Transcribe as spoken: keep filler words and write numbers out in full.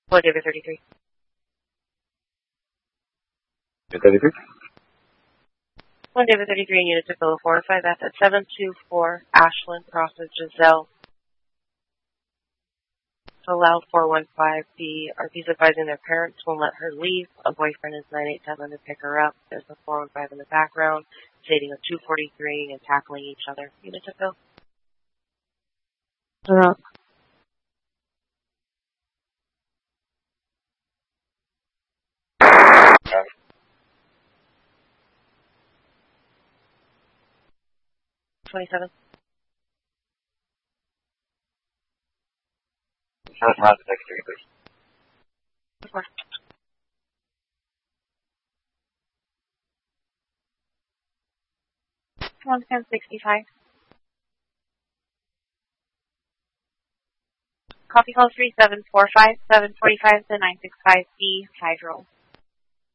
One David thirty-three. thirty-three? One David thirty-three in unit to Villa four five F at seven two four Ashland crosses Giselle. To allow four one five B. R P's advising their parents won't let her leave. A boyfriend is nine eight seven to pick her up. There's a four one five in the background, stating a two forty-three and tackling each other. Unit to Phil. Uh, twenty-seven. Seven miles to next three, please. Four. One ten sixty-five. Copy call three seven four five seven forty-five to nine six five B. Hydro.